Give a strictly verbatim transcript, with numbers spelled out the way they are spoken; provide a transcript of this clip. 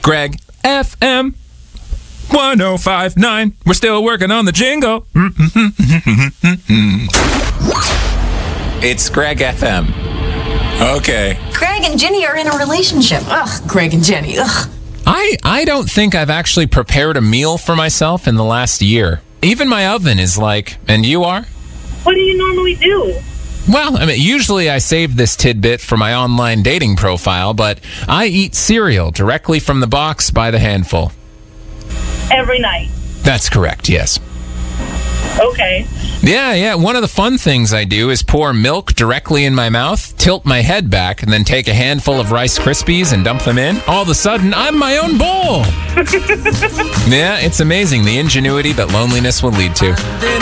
Greg F M one oh five point nine. We're still working on the jingle. It's Greg F M. Okay. Greg and Jenny are in a relationship. Ugh, Greg and Jenny. Ugh. I, I don't think I've actually prepared a meal for myself in the last year. Even my oven is like, and you are? What do you normally do? Well, I mean, usually I save this tidbit for my online dating profile, but I eat cereal directly from the box by the handful. Every night. That's correct, yes. Okay. Yeah, yeah. One of the fun things I do is pour milk directly in my mouth, tilt my head back, and then take a handful of Rice Krispies and dump them in. All of a sudden, I'm my own bowl. Yeah, it's amazing the ingenuity that loneliness will lead to.